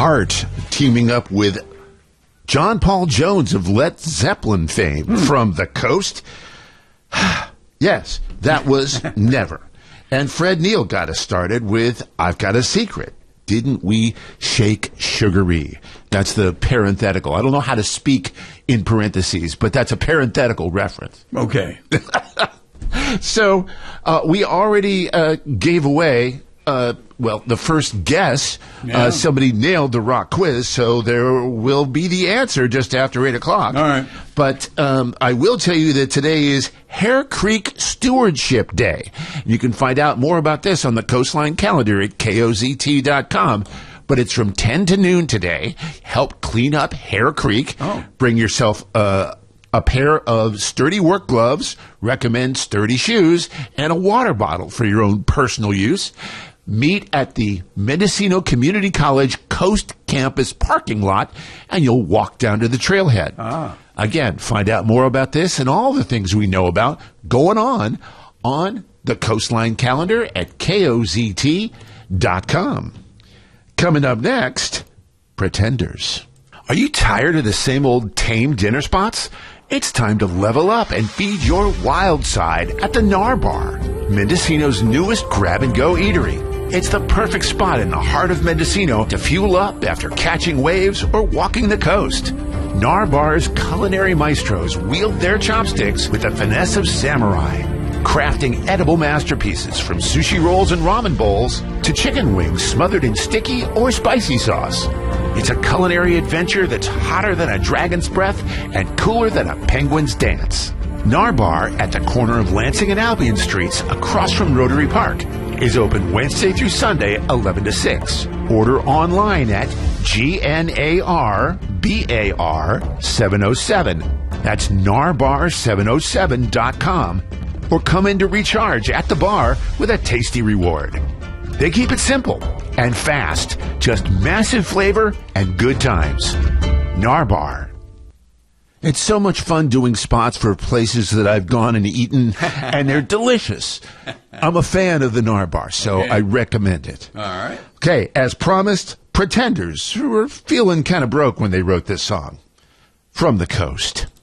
Heart teaming up with John Paul Jones of Led Zeppelin fame from the coast. Yes, that was Never. And Fred Neil got us started with I've Got a Secret. Didn't we shake sugary? That's the parenthetical. I don't know how to speak in parentheses, but that's a parenthetical reference. Okay. So we already gave away, the first guess. Yeah. Somebody nailed the rock quiz, so there will be the answer just after 8 o'clock. All right. But I will tell you that today is Hare Creek Stewardship Day. You can find out more about this on the Coastline calendar at KOZT.com. But it's from 10 to noon today. Help clean up Hare Creek. Oh. Bring yourself a pair of sturdy work gloves, recommend sturdy shoes, and a water bottle for your own personal use. Meet at the Mendocino Community College Coast Campus parking lot, and you'll walk down to the trailhead. Again, find out more about this and all the things we know about going on the Coastline calendar at KOZT.com. Coming up next, Pretenders. Are you tired of the same old tame dinner spots? It's time to level up and feed your wild side at the Nar Bar, Mendocino's newest grab-and-go eatery. It's the perfect spot in the heart of Mendocino to fuel up after catching waves or walking the coast. Nar Bar's culinary maestros wield their chopsticks with the finesse of samurai, crafting edible masterpieces from sushi rolls and ramen bowls to chicken wings smothered in sticky or spicy sauce. It's a culinary adventure that's hotter than a dragon's breath and cooler than a penguin's dance. Nar Bar at the corner of Lansing and Albion Streets across from Rotary Park is open Wednesday through Sunday, 11 to 6. Order online at GNARBAR707. That's narbar707.com. Or come in to recharge at the bar with a tasty reward. They keep it simple and fast, just massive flavor and good times. Nar Bar. It's so much fun doing spots for places that I've gone and eaten, and they're delicious. I'm a fan of the Nar Bar, so I recommend it. All right. Okay, as promised, Pretenders who were feeling kind of broke when they wrote this song. From the coast.